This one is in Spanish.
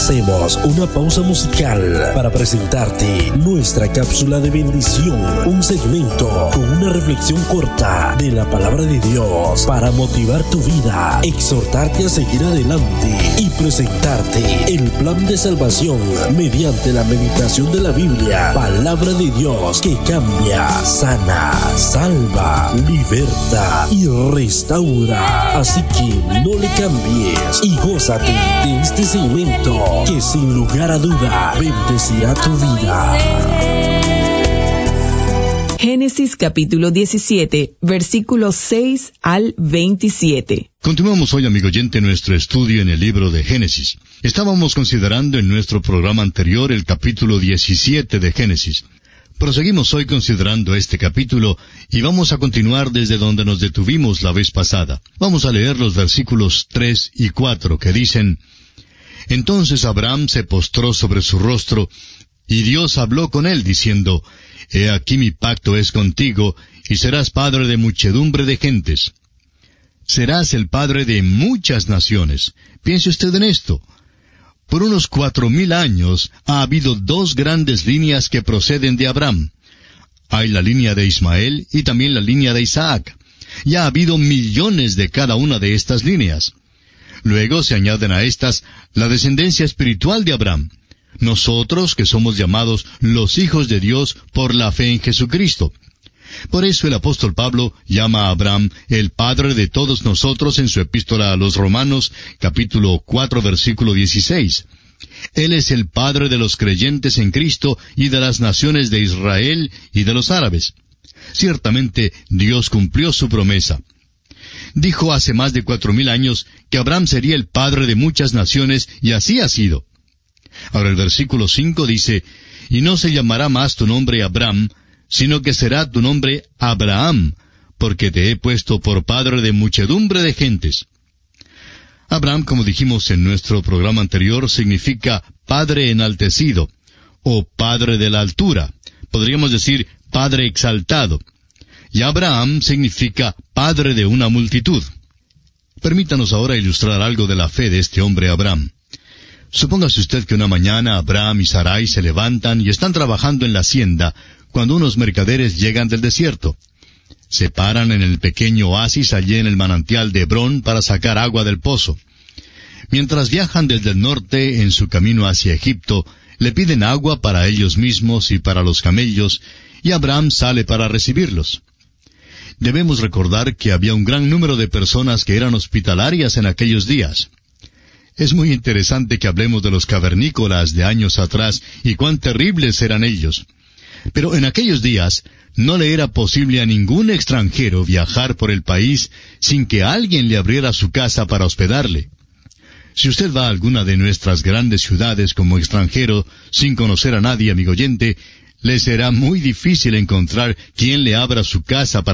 Hacemos una pausa musical para presentarte nuestra cápsula de bendición, un segmento con una reflexión corta de la palabra de Dios para motivar tu vida, exhortarte a seguir adelante y presentarte el plan de salvación mediante la meditación de la Biblia, palabra de Dios que cambia, sana, salva, liberta y restaura. Así que no le cambies y gózate de este segmento que sin lugar a duda bendecirá tu vida. Génesis capítulo 17, versículos 6 al 27. Continuamos hoy, amigo oyente, nuestro estudio en el libro de Génesis. Estábamos considerando en nuestro programa anterior el capítulo 17 de Génesis. Proseguimos hoy considerando este capítulo y vamos a continuar desde donde nos detuvimos la vez pasada. Vamos a leer los versículos 3 y 4 que dicen: Entonces Abraham se postró sobre su rostro, y Dios habló con él, diciendo: He aquí mi pacto es contigo, y serás padre de muchedumbre de gentes. Serás el padre de muchas naciones. Piense usted en esto. Por unos 4,000 años ha habido dos grandes líneas que proceden de Abraham. Hay la línea de Ismael y también la línea de Isaac. Y ha habido millones de cada una de estas líneas. Luego se añaden a estas la descendencia espiritual de Abraham. Nosotros que somos llamados los hijos de Dios por la fe en Jesucristo. Por eso el apóstol Pablo llama a Abraham el padre de todos nosotros en su epístola a los Romanos, capítulo 4, versículo 16. Él es el padre de los creyentes en Cristo y de las naciones de Israel y de los árabes. Ciertamente Dios cumplió su promesa. Dijo hace más de 4,000 años que Abraham sería el padre de muchas naciones, y así ha sido. Ahora el versículo 5 dice: Y no se llamará más tu nombre Abraham, sino que será tu nombre Abraham, porque te he puesto por padre de muchedumbre de gentes. Abraham, como dijimos en nuestro programa anterior, significa padre enaltecido, o padre de la altura. Podríamos decir padre exaltado. Y Abraham significa padre de una multitud. Permítanos ahora ilustrar algo de la fe de este hombre Abraham. Supóngase usted que una mañana Abraham y Sarai se levantan y están trabajando en la hacienda cuando unos mercaderes llegan del desierto. Se paran en el pequeño oasis allí en el manantial de Hebrón para sacar agua del pozo. Mientras viajan desde el norte en su camino hacia Egipto, le piden agua para ellos mismos y para los camellos, y Abraham sale para recibirlos. Debemos recordar que había un gran número de personas que eran hospitalarias en aquellos días. Es muy interesante que hablemos de los cavernícolas de años atrás y cuán terribles eran ellos. Pero en aquellos días no le era posible a ningún extranjero viajar por el país sin que alguien le abriera su casa para hospedarle. Si usted va a alguna de nuestras grandes ciudades como extranjero, sin conocer a nadie, amigo oyente, le será muy difícil encontrar quien le abra su casa para